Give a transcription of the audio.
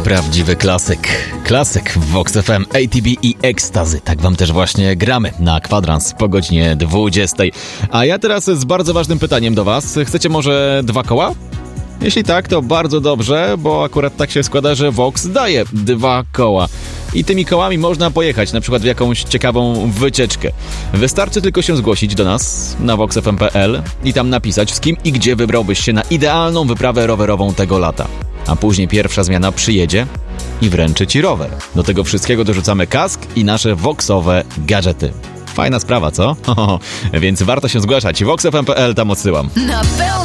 Prawdziwy klasyk. Klasyk w Vox FM, ATB i Ekstazy. Tak wam też właśnie gramy na kwadrans po godzinie 20. A ja teraz z bardzo ważnym pytaniem do was. Chcecie może 2 koła? Jeśli tak, to bardzo dobrze, bo akurat tak się składa, że Vox daje 2 koła. I tymi kołami można pojechać na przykład w jakąś ciekawą wycieczkę. Wystarczy tylko się zgłosić do nas na voxfm.pl i tam napisać, z kim i gdzie wybrałbyś się na idealną wyprawę rowerową tego lata. A później pierwsza zmiana przyjedzie i wręczy ci rower. Do tego wszystkiego dorzucamy kask i nasze voxowe gadżety. Fajna sprawa, co? Więc warto się zgłaszać. voxfm.pl, tam odsyłam. Na